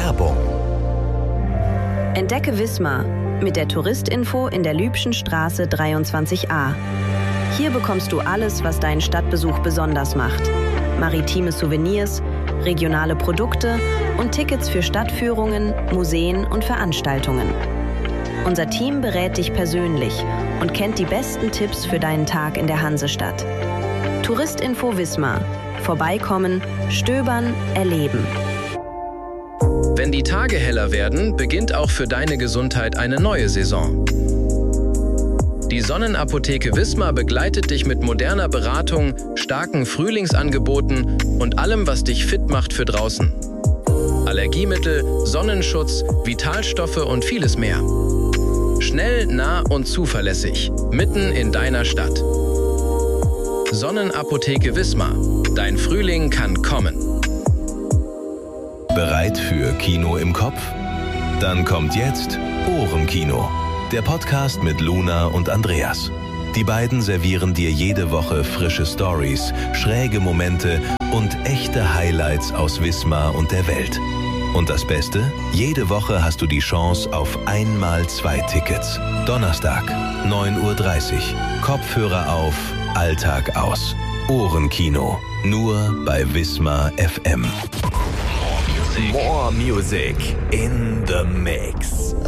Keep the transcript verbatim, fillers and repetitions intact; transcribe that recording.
Werbung. Entdecke Wismar mit der Touristinfo in der Lübschen Straße dreiundzwanzig a. Hier bekommst du alles, was deinen Stadtbesuch besonders macht. Maritime Souvenirs, regionale Produkte und Tickets für Stadtführungen, Museen und Veranstaltungen. Unser Team berät dich persönlich und kennt die besten Tipps für deinen Tag in der Hansestadt. Touristinfo Wismar. Vorbeikommen, stöbern, erleben. Wenn die Tage heller werden, beginnt auch für deine Gesundheit eine neue Saison. Die Sonnenapotheke Wismar begleitet dich mit moderner Beratung, starken Frühlingsangeboten und allem, was dich fit macht für draußen. Allergiemittel, Sonnenschutz, Vitalstoffe und vieles mehr. Schnell, nah und zuverlässig, mitten in deiner Stadt. Sonnenapotheke Wismar. Dein Frühling kann kommen. Bereit für Kino im Kopf? Dann kommt jetzt Ohrenkino, der Podcast mit Luna und Andreas. Die beiden servieren dir jede Woche frische Stories, schräge Momente und echte Highlights aus Wismar und der Welt. Und das Beste? Jede Woche hast du die Chance auf einmal zwei Tickets. Donnerstag, neun Uhr dreißig. Kopfhörer auf, Alltag aus. Ohrenkino. Nur bei Wismar F M. More music in the mix.